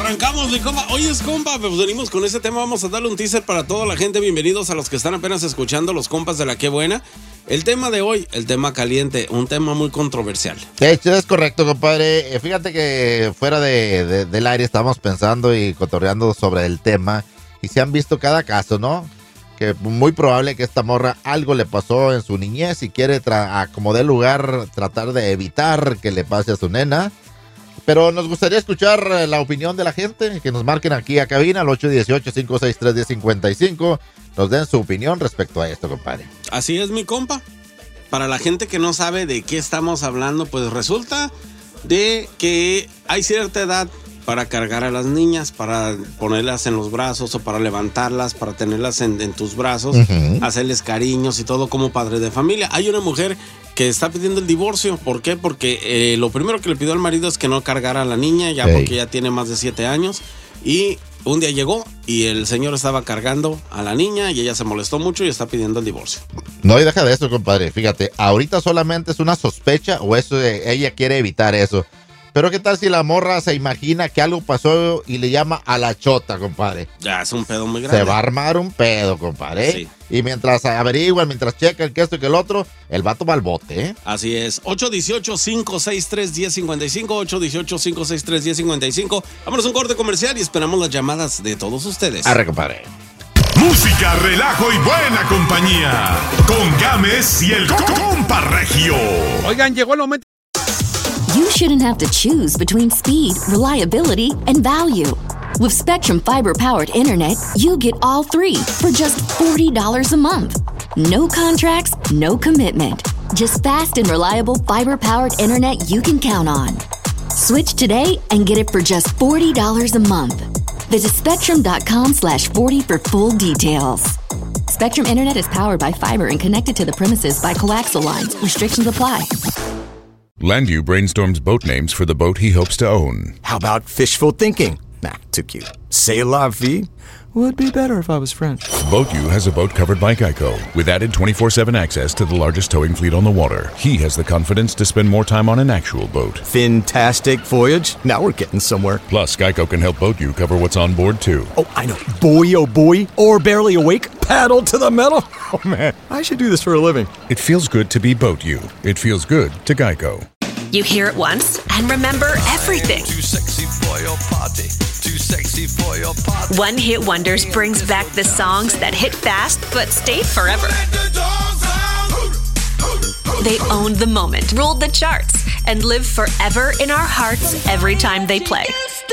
Arrancamos, mi compa. Oye, compa, pues venimos con ese tema. Vamos a darle un teaser para toda la gente. Bienvenidos a los que están apenas escuchando, los compas de La Qué Buena. El tema de hoy, el tema caliente, un tema muy controversial. De hecho, es correcto, compadre. Fíjate que fuera del aire estábamos pensando y cotorreando sobre el tema. Y se han visto cada caso, ¿no? Que muy probable que esta morra algo le pasó en su niñez y quiere, como de lugar, tratar de evitar que le pase a su nena. Pero nos gustaría escuchar la opinión de la gente, que nos marquen aquí a cabina al 818-563-1055. Nos den su opinión respecto a esto, compadre. Así es, mi compa. Para la gente que no sabe de qué estamos hablando, pues resulta de que hay cierta edad para cargar a las niñas, para ponerlas en los brazos o para levantarlas, para tenerlas en tus brazos, hacerles cariños y todo como padre de familia. Hay una mujer que está pidiendo el divorcio. ¿Por qué? Porque lo primero que le pidió al marido es que no cargara a la niña, ya porque ya tiene más de 7 años. Y un día llegó y el señor estaba cargando a la niña y ella se molestó mucho y está pidiendo el divorcio. No, y deja de eso, compadre. Fíjate, ahorita solamente es una sospecha o eso ella quiere evitar eso. Pero ¿qué tal si la morra se imagina que algo pasó y le llama a la chota, compadre? Ya es un pedo muy grande. Se va a armar un pedo, compadre. Sí. Y mientras averiguan, mientras checan que esto y que el otro, el vato va al bote, ¿eh? Así es. 818-563-1055, 818-563-1055. Vámonos a un corte comercial y esperamos las llamadas de todos ustedes. Arre, compadre. Música, relajo y buena compañía. Con Gámez y el compa Regio. Oigan, llegó el momento. You shouldn't have to choose between speed, reliability, and value. With Spectrum Fiber-powered internet, you get all three for just $40 a month. No contracts, no commitment. Just fast and reliable fiber-powered internet you can count on. Switch today and get it for just $40 a month. Visit Spectrum.com/40 for full details. Spectrum Internet is powered by fiber and connected to the premises by coaxial lines. Restrictions apply. Landu brainstorms boat names for the boat he hopes to own. How about fishful thinking? Nah, too cute. C'est la vie? Would be better if I was French. Boat U has a boat covered by Geico. With added 24/7 access to the largest towing fleet on the water, he has the confidence to spend more time on an actual boat. Fantastic voyage. Now we're getting somewhere. Plus, Geico can help Boat U cover what's on board, too. Oh, I know. Boy, oh boy. Or barely awake. Paddle to the metal. Oh, man. I should do this for a living. It feels good to be Boat U. It feels good to Geico. You hear it once and remember everything. Too sexy for your party. Too sexy for your party. One Hit Wonders brings back the songs that hit fast but stayed forever. They owned the moment, ruled the charts, and live forever in our hearts every time they play.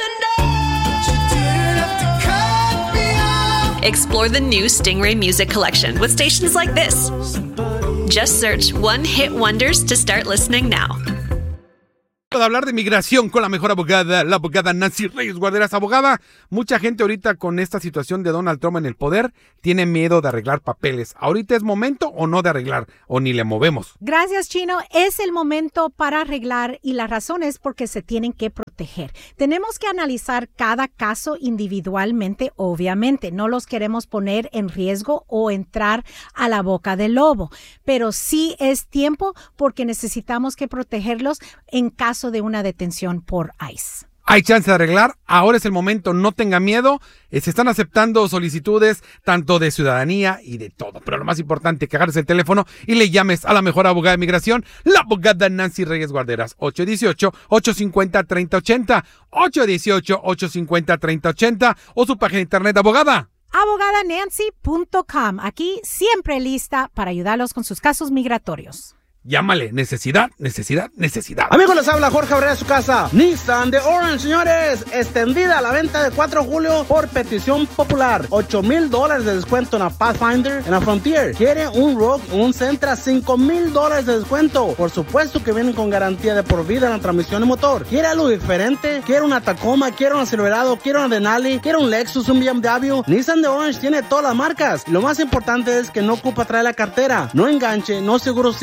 Explore the new Stingray Music Collection with stations like this. Just search One Hit Wonders to start listening now. De hablar de migración con la mejor abogada, la abogada Nancy Reyes Guarderas. Abogada, mucha gente ahorita con esta situación de Donald Trump en el poder tiene miedo de arreglar papeles. ¿Ahorita es momento o no de arreglar? ¿O ni le movemos? Gracias, Chino. Es el momento para arreglar y la razón es porque se tienen que proteger. Tenemos que analizar cada caso individualmente, obviamente. No los queremos poner en riesgo o entrar a la boca del lobo. Pero sí es tiempo porque necesitamos que protegerlos en caso de una detención por ICE. Hay chance de arreglar, ahora es el momento, no tenga miedo, se están aceptando solicitudes tanto de ciudadanía y de todo, pero lo más importante, que agarres el teléfono y le llames a la mejor abogada de migración, la abogada Nancy Reyes Guarderas, 818-850-3080, 818-850-3080 o su página de internet, abogada. abogadanancy.com, aquí siempre lista para ayudarlos con sus casos migratorios. Llámale, necesidad. Amigos, les habla Jorge Abrera de su casa. Nissan de Orange, señores. Extendida la venta de 4 de julio por petición popular. $8,000 de descuento en la Pathfinder, en la Frontier. ¿Quiere un Rogue, un Sentra? $5,000 de descuento. Por supuesto que vienen con garantía de por vida en la transmisión y motor. ¿Quiere algo diferente? ¿Quiere una Tacoma? ¿Quiere una Silverado? ¿Quiere una Denali? ¿Quiere un Lexus, un BMW? Nissan de Orange tiene todas las marcas. Lo más importante es que no ocupa traer la cartera. No enganche, no seguro social ni licencia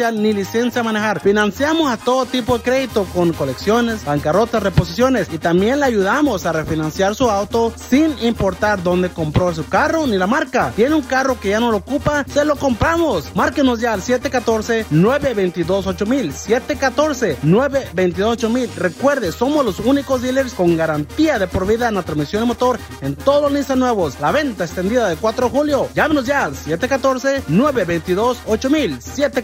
licencia a manejar. Financiamos a todo tipo de crédito con colecciones, bancarrotas, reposiciones y también le ayudamos a refinanciar su auto sin importar dónde compró su carro ni la marca. ¿Tiene un carro que ya no lo ocupa? Se lo compramos. Márquenos ya al 714-922-8000. 714-922-8000. Recuerde, somos los únicos dealers con garantía de por vida en la transmisión y motor en todos los Nissan nuevos. La venta extendida de 4 de julio. Llámenos ya al 714-922-8000.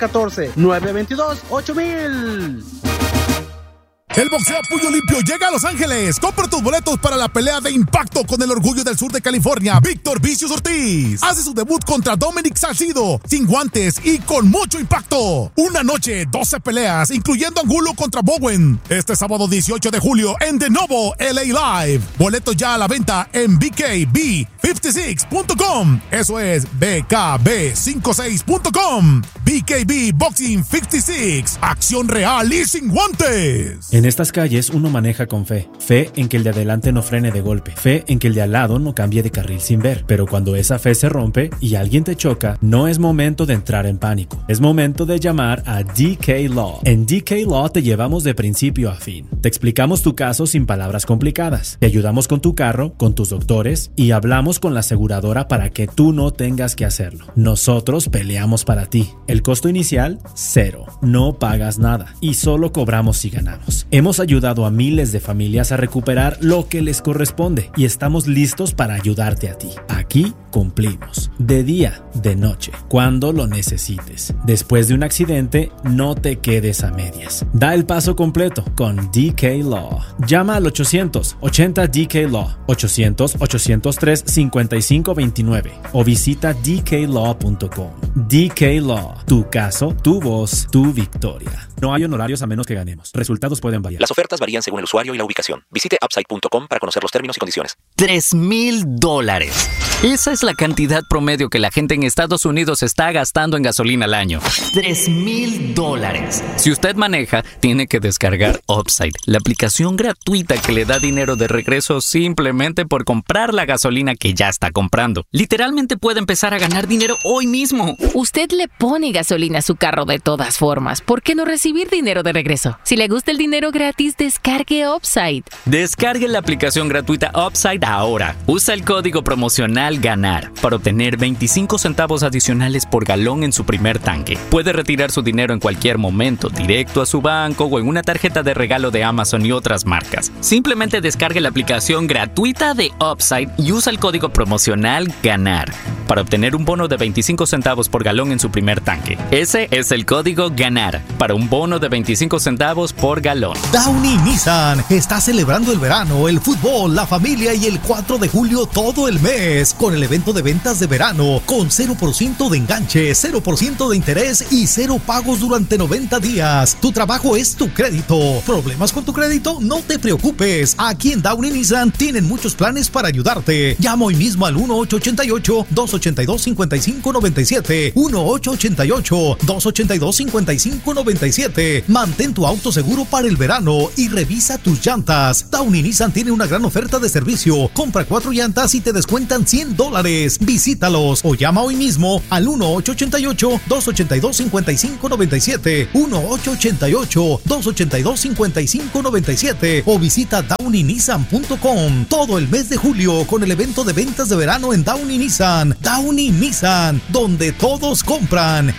714-922-8000. El boxeo Puño Limpio llega a Los Ángeles. Compra tus boletos para la pelea de impacto con el orgullo del sur de California, Víctor Vicious Ortiz. Hace su debut contra Dominic Salcido, sin guantes y con mucho impacto. Una noche, 12 peleas, incluyendo Angulo contra Bowen. Este sábado 18 de julio en The Novo LA Live. Boletos ya a la venta en BKB56.com. Eso es BKB56.com. BKB Boxing 56. Acción real y sin guantes. En estas calles uno maneja con fe. Fe en que el de adelante no frene de golpe. Fe en que el de al lado no cambie de carril sin ver. Pero cuando esa fe se rompe y alguien te choca, no es momento de entrar en pánico. Es momento de llamar a DK Law. En DK Law te llevamos de principio a fin. Te explicamos tu caso sin palabras complicadas. Te ayudamos con tu carro, con tus doctores y hablamos con la aseguradora para que tú no tengas que hacerlo. Nosotros peleamos para ti. El costo inicial, 0. No pagas nada y solo cobramos si ganamos. Hemos ayudado a miles de familias a recuperar lo que les corresponde y estamos listos para ayudarte a ti. Aquí cumplimos. De día, de noche, cuando lo necesites. Después de un accidente, no te quedes a medias. Da el paso completo con DK Law. Llama al 800-80-DK-LAW, 800-803-5529 o visita dklaw.com. DK Law. Tu caso, tu voz, tu victoria. No hay honorarios a menos que ganemos. Resultados pueden variar. Las ofertas varían según el usuario y la ubicación. Visite upside.com para conocer los términos y condiciones. $3,000. Esa es la cantidad promedio que la gente en Estados Unidos está gastando en gasolina al año. $3,000. Si usted maneja, tiene que descargar Upside, la aplicación gratuita que le da dinero de regreso simplemente por comprar la gasolina que ya está comprando. Literalmente puede empezar a ganar dinero hoy mismo. Usted le pone gasolina a su carro de todas formas. ¿Por qué no recibir dinero de regreso? Si le gusta el dinero gratis, descargue Upside. Descargue la aplicación gratuita Upside ahora. Usa el código promocional GANAR para obtener 25 centavos adicionales por galón en su primer tanque. Puede retirar su dinero en cualquier momento, directo a su banco o en una tarjeta de regalo de Amazon y otras marcas. Simplemente descargue la aplicación gratuita de Upside y usa el código promocional GANAR para obtener un bono de 25 centavos por galón en su primer tanque. Ese es el código GANAR para un bono de 25 centavos por galón. Downey Nissan está celebrando el verano, el fútbol, la familia y el 4 de julio todo el mes con el evento de ventas de verano con 0% de enganche, 0% de interés y 0 pagos durante 90 días. Tu trabajo es tu crédito. ¿Problemas con tu crédito? No te preocupes. Aquí en Downey Nissan tienen muchos planes para ayudarte. Llama hoy mismo al 1-888-282-5597. 1-888-282-5597. Mantén tu auto seguro para el verano y revisa tus llantas. Downey Nissan tiene una gran oferta de servicio. Compra 4 llantas y te descuentan $100. Visítalos o llama hoy mismo al 1-888-282-5597. 1-888-282-5597 o visita downeynissan.com. Todo el mes de julio con el evento de ventas de verano en Downey Nissan. Downey Nissan, donde todos compran.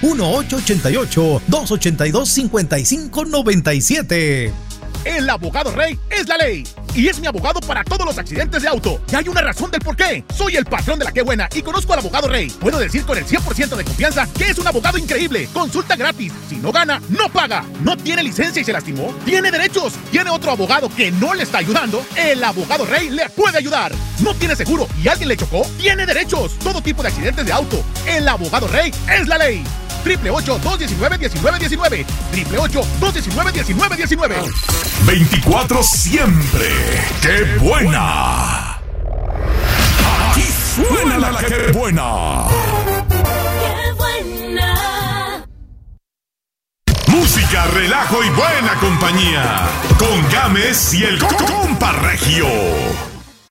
1-888-282-5597. El abogado Rey es la ley y es mi abogado para todos los accidentes de auto. Y hay una razón del por qué. Soy el patrón de la que buena y conozco al abogado Rey. Puedo decir con el 100% de confianza que es un abogado increíble. Consulta gratis. Si no gana, no paga. No tiene licencia y se lastimó. Tiene derechos. Tiene otro abogado que no le está ayudando. El abogado Rey le puede ayudar. No tiene seguro y alguien le chocó. Tiene derechos. Todo tipo de accidentes de auto. El abogado Rey es la ley. 888-219-1919. 888-219-1919. 24 siempre. ¡Qué buena! Aquí suena la que buena. ¡Qué buena! Música, relajo y buena compañía. Con Gámez y el Compa Regio.